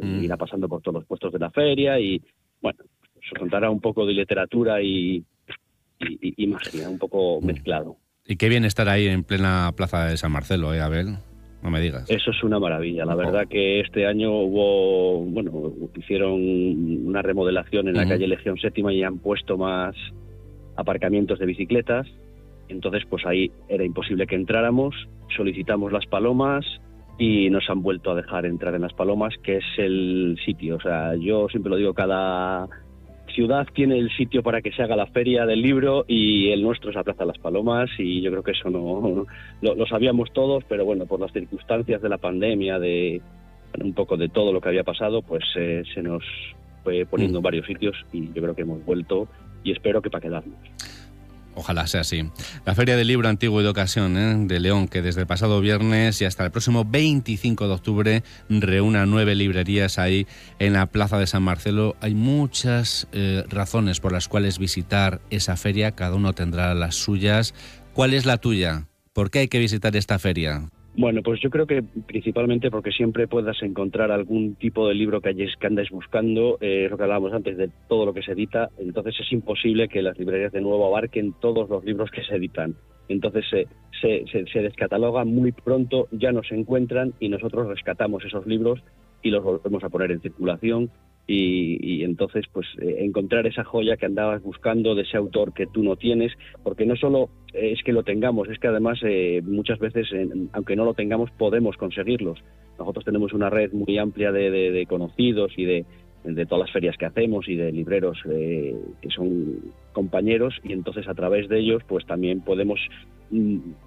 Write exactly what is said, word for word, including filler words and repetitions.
mm. irá pasando por todos los puestos de la feria y, bueno, se contará un poco de literatura y, y, y magia, un poco mm. mezclado. Y qué bien estar ahí en plena plaza de San Marcelo, ¿eh, Abel? No me digas. Eso es una maravilla. La Oh. verdad que este año hubo, bueno, hicieron una remodelación en la uh-huh. calle Legión Séptima y han puesto más aparcamientos de bicicletas. Entonces, pues ahí era imposible que entráramos. Solicitamos las Palomas y nos han vuelto a dejar entrar en las Palomas, que es el sitio. O sea, yo siempre lo digo, cada ciudad tiene el sitio para que se haga la feria del libro y el nuestro es la Plaza de las Palomas, y yo creo que eso no lo, lo sabíamos todos, pero bueno, por las circunstancias de la pandemia, de bueno, un poco de todo lo que había pasado, pues eh, se nos fue poniendo en varios sitios y yo creo que hemos vuelto y espero que para quedarnos. Ojalá sea así. La Feria del Libro Antiguo y de Ocasión ¿eh? de León, que desde el pasado viernes y hasta el próximo veinticinco de octubre reúne nueve librerías ahí en la Plaza de San Marcelo. Hay muchas eh, razones por las cuales visitar esa feria, cada uno tendrá las suyas. ¿Cuál es la tuya? ¿Por qué hay que visitar esta feria? Bueno, pues yo creo que principalmente porque siempre puedas encontrar algún tipo de libro que, hayes, que andes buscando, eh, lo que hablábamos antes de todo lo que se edita, entonces es imposible que las librerías de nuevo abarquen todos los libros que se editan. Entonces se, se, se, se descatalogan muy pronto, ya no se encuentran y nosotros rescatamos esos libros y los volvemos a poner en circulación. Y, y entonces pues eh, encontrar esa joya que andabas buscando de ese autor que tú no tienes, porque no solo eh, es que lo tengamos, es que además eh, muchas veces, eh, aunque no lo tengamos, podemos conseguirlos. Nosotros tenemos una red muy amplia de, de, de conocidos y de, de todas las ferias que hacemos y de libreros eh, que son compañeros, y entonces a través de ellos pues también podemos mm,